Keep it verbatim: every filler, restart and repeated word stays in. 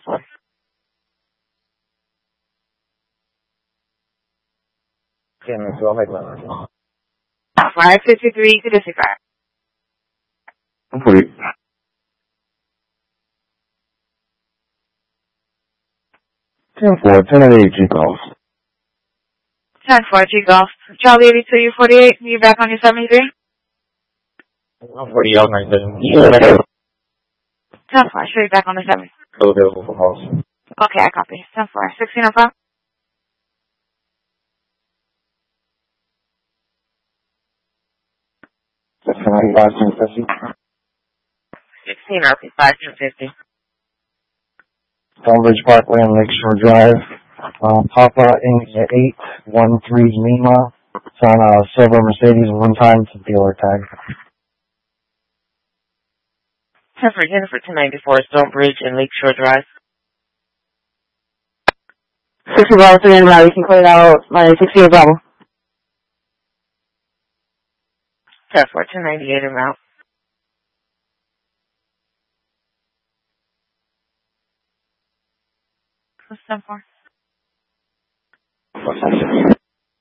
Tiene su afectación. five fifty-three to disregard. Complete. ten four, ten at eight, G Golf. ten four, G Golf. Charlie eighty-two, U forty-eight. You back on your seventy-three? forty out nineteen. ten four, show you back on the seventy. Still available for calls. Okay, I copy. ten four, sixteen oh five. sixteen ninety-five, ten fifty. sixteen oh five, ten fifty. Stonebridge Parkway and Lakeshore Drive. Uh, Papa India eight one three Lima. It's on a silver Mercedes one time to dealer tag. ten for Jennifer, ten ninety-four, Stonebridge and Lakeshore Drive. sixty Bravo, three and Bravo. You can clear it out by sixty-eight Bravo. ten four, ten ninety-eight en route. What's ten four?